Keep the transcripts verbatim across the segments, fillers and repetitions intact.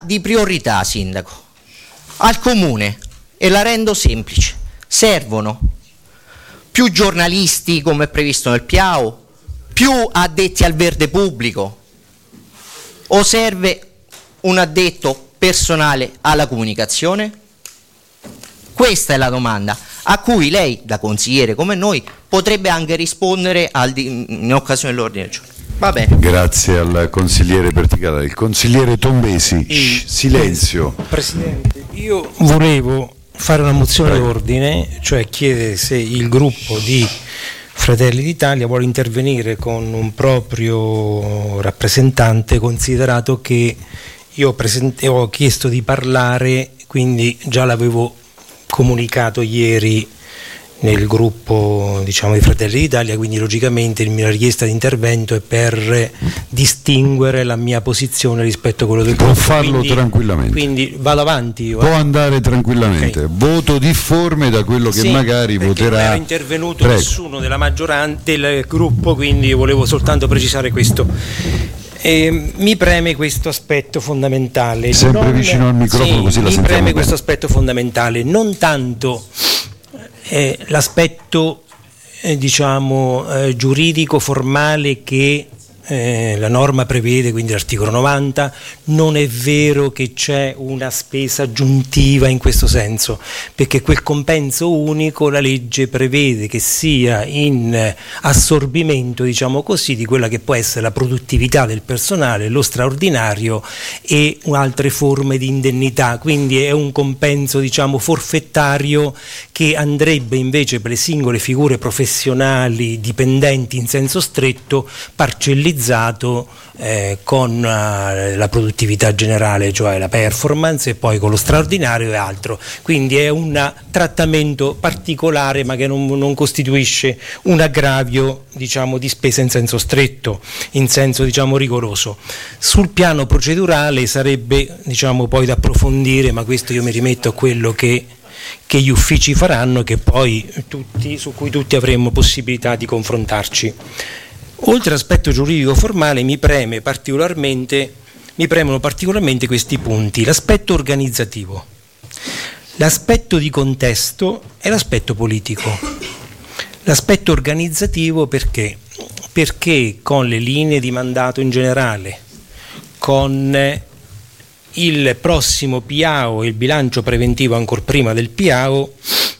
Di priorità, sindaco, al comune, e la rendo semplice: servono più giornalisti come è previsto nel piano, più addetti al verde pubblico, o serve un addetto personale alla comunicazione? Questa è la domanda a cui lei, da consigliere come noi, potrebbe anche rispondere al di- in occasione dell'ordine del giorno. Va bene. Grazie al consigliere Perticata. Il consigliere Tombesi, shh, silenzio. Presidente, io volevo fare una mozione d'ordine, cioè chiedere se il gruppo di Fratelli d'Italia vuole intervenire con un proprio rappresentante, considerato che io presente, ho chiesto di parlare, quindi già l'avevo comunicato ieri nel gruppo, diciamo, di Fratelli d'Italia, quindi logicamente la mia richiesta di intervento è per distinguere la mia posizione rispetto a quello del Può gruppo. farlo quindi, tranquillamente. Quindi vado avanti io. Può eh. andare tranquillamente. Okay. Voto difforme da quello che Sì, magari voterà. Non era intervenuto Prego. nessuno della maggioranza del gruppo, quindi volevo soltanto precisare questo. Eh, mi preme questo aspetto fondamentale. Sempre non, vicino al microfono, sì, così la mi sentiamo preme bene. questo aspetto fondamentale, non tanto eh, l'aspetto eh, diciamo eh, giuridico formale che eh, la norma prevede, quindi l'articolo novanta. Non è vero che c'è una spesa aggiuntiva in questo senso, perché quel compenso unico la legge prevede che sia in assorbimento, diciamo così, di quella che può essere la produttività del personale, lo straordinario e altre forme di indennità, quindi è un compenso, diciamo, forfettario che andrebbe invece per le singole figure professionali dipendenti in senso stretto parcellizzato eh, con uh, la produttività generale, cioè la performance, e poi con lo straordinario e altro. Quindi è un trattamento particolare, ma che non, non costituisce un aggravio, diciamo, di spesa in senso stretto, in senso, diciamo, rigoroso. Sul piano procedurale sarebbe, diciamo, poi da approfondire, ma questo io mi rimetto a quello che che gli uffici faranno, che poi tutti, su cui tutti avremo possibilità di confrontarci. Oltre all'aspetto giuridico formale mi preme particolarmente, mi premono particolarmente questi punti: l'aspetto organizzativo, l'aspetto di contesto e l'aspetto politico. L'aspetto organizzativo perché? Perché con le linee di mandato in generale, con il prossimo P A O e il bilancio preventivo ancor prima del P A O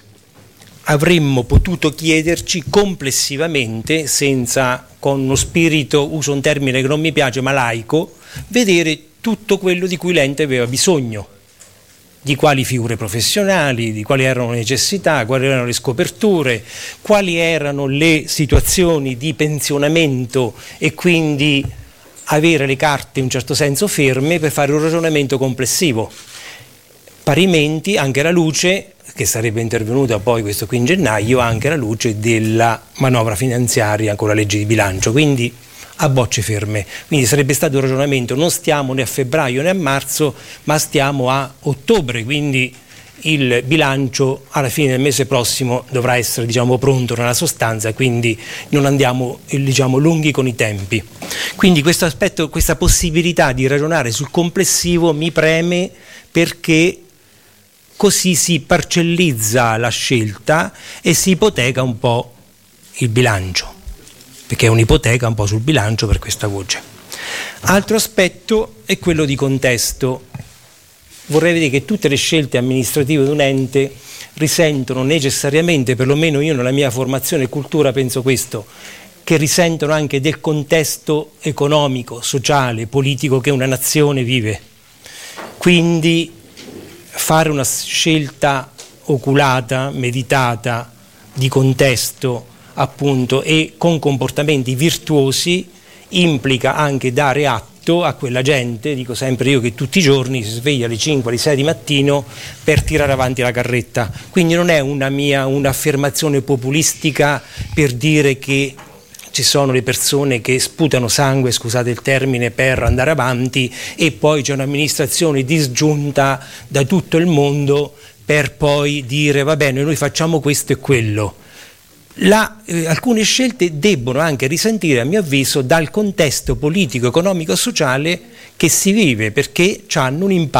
avremmo potuto chiederci complessivamente, senza, con uno spirito, uso un termine che non mi piace ma laico, vedere tutto quello di cui l'ente aveva bisogno, di quali figure professionali, di quali erano le necessità, quali erano le scoperture, quali erano le situazioni di pensionamento, e quindi avere le carte in un certo senso ferme per fare un ragionamento complessivo. Parimenti, anche alla luce, che sarebbe intervenuta poi questo qui in gennaio, anche alla luce della manovra finanziaria con la legge di bilancio, quindi a bocce ferme. Quindi sarebbe stato un ragionamento: non stiamo né a febbraio né a marzo, ma stiamo a ottobre, quindi il bilancio alla fine del mese prossimo dovrà essere, diciamo, pronto nella sostanza, quindi non andiamo, diciamo, lunghi con i tempi. Quindi questo aspetto, questa possibilità di ragionare sul complessivo mi preme, perché così si parcellizza la scelta e si ipoteca un po' il bilancio, perché è un'ipoteca un po' sul bilancio per questa voce. Altro aspetto è quello di contesto. Vorrei vedere che tutte le scelte amministrative di un ente risentono necessariamente, perlomeno io nella mia formazione e cultura penso questo, che risentono anche del contesto economico, sociale, politico che una nazione vive. Quindi fare una scelta oculata, meditata, di contesto, appunto, e con comportamenti virtuosi implica anche dare atto a quella gente, dico sempre io, che tutti i giorni si sveglia alle cinque, alle sei di mattino per tirare avanti la carretta. Quindi non è una mia un'affermazione populistica per dire che ci sono le persone che sputano sangue, scusate il termine, per andare avanti, e poi c'è un'amministrazione disgiunta da tutto il mondo per poi dire va bene, noi facciamo questo e quello. La, eh, alcune scelte debbono anche risentire, a mio avviso, dal contesto politico, economico e sociale che si vive, perché hanno un impatto